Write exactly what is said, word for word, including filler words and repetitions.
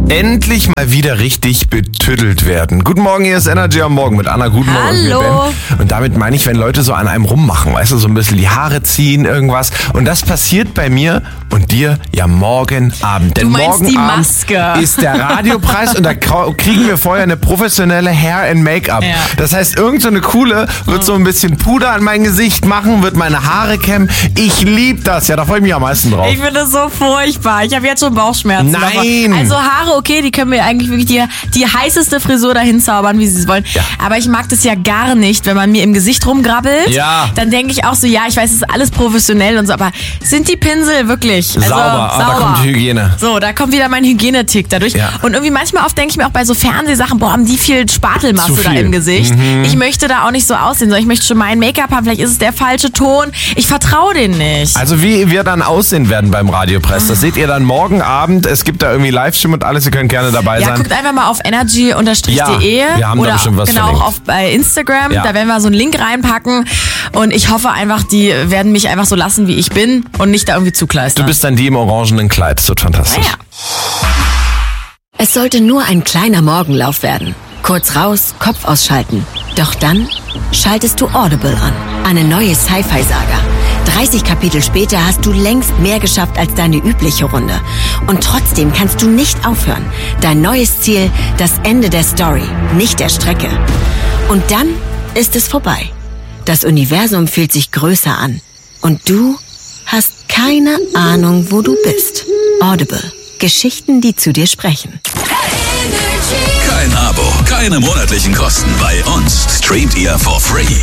Endlich mal wieder richtig betüddelt werden. Guten Morgen, hier ist Energy am Morgen mit Anna. Guten Morgen. Hallo. Und Ben. Und damit meine ich, wenn Leute so an einem rummachen, weißt du, so ein bisschen die Haare ziehen, irgendwas. Und das passiert bei mir und dir ja morgen Abend. Denn Du meinst morgen die Abend Maske. ist der Radiopreis und da kriegen wir vorher eine professionelle Hair and Make-up. Ja. Das heißt, irgend so eine Coole wird so ein bisschen Puder an mein Gesicht machen, wird meine Haare kämmen. Ich liebe das. Ja, da freue ich mich am meisten drauf. Ich finde das so furchtbar. Ich habe jetzt schon Bauchschmerzen. Nein. Davon. Also Haare, okay, die können mir eigentlich wirklich die, die heißeste Frisur dahin zaubern, wie sie es wollen. Ja. Aber ich mag das ja gar nicht, wenn man mir im Gesicht rumgrabbelt. Ja. Dann denke ich auch so, ja, ich weiß, es ist alles professionell und so, aber sind die Pinsel wirklich also, Sauber, aber da kommt Hygiene. So, da kommt wieder mein Hygienetick dadurch. Ja. Und irgendwie manchmal oft denke ich mir auch bei so Fernsehsachen, boah, haben die viel Spatelmasse Zu da viel. im Gesicht. Mhm. Ich möchte da auch nicht so aussehen, sondern ich möchte schon mein Make-up haben. Vielleicht ist es der falsche Ton. Ich vertraue denen nicht. Also wie wir dann aussehen werden beim Radiopreis, das seht ihr dann morgen Abend. Es gibt da irgendwie Livestream und alles, ihr könnt gerne dabei Ja, sein. guckt einfach mal auf energy Bindestrich de Ja, wir haben da oder bestimmt was genau verlinkt. auch auf bei Instagram. Ja. Da werden wir so einen Link reinpacken und ich hoffe einfach, die werden mich einfach so lassen, wie ich bin und nicht da irgendwie zukleistern. Du bist dann die im orangenen Kleid, das wird fantastisch. Naja. Es sollte nur ein kleiner Morgenlauf werden. Kurz raus, Kopf ausschalten. Doch dann schaltest du Audible an. Eine neue Sci-Fi-Saga. dreißig Kapitel später hast du längst mehr geschafft als deine übliche Runde. Und trotzdem kannst du nicht aufhören. Dein neues Ziel, das Ende der Story, nicht der Strecke. Und dann ist es vorbei. Das Universum fühlt sich größer an. Und du hast keine Ahnung, wo du bist. Audible. Geschichten, die zu dir sprechen. Kein Abo, keine monatlichen Kosten. Bei uns streamt ihr for free.